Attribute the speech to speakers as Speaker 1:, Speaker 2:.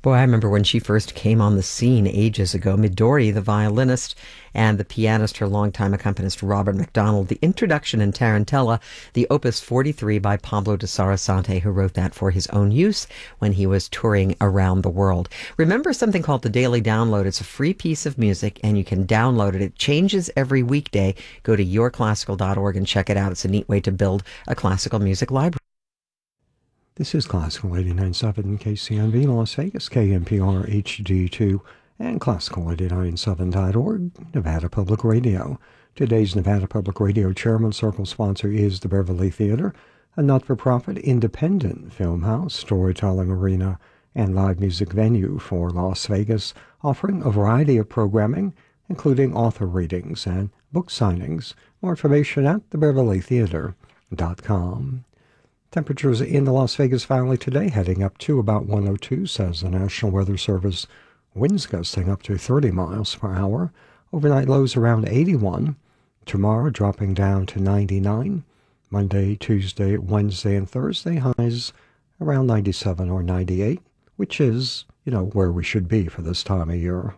Speaker 1: Boy, I remember when she first came on the scene ages ago. Midori, the violinist, and the pianist, her longtime accompanist Robert McDonald. The introduction in Tarantella, the Opus 43 by Pablo de Sarasate, who wrote that for his own use when he was touring around the world. Remember something called the Daily Download. It's a free piece of music, and you can download it. It changes every weekday. Go to yourclassical.org and check it out. It's a neat way to build a classical music library.
Speaker 2: This is Classical 89.7 KCNV Las Vegas, KNPR HD2, and Classical897.org, Nevada Public Radio. Today's Nevada Public Radio Chairman Circle sponsor is the Beverly Theater, a not-for-profit independent film house, storytelling arena, and live music venue for Las Vegas, offering a variety of programming, including author readings and book signings. More information at thebeverlytheater.com. Temperatures in the Las Vegas Valley today heading up to about 102, says the National Weather Service. Winds gusting up to 30 miles per hour. Overnight lows around 81. Tomorrow dropping down to 99. Monday, Tuesday, Wednesday, and Thursday highs around 97 or 98, which is, where we should be for this time of year.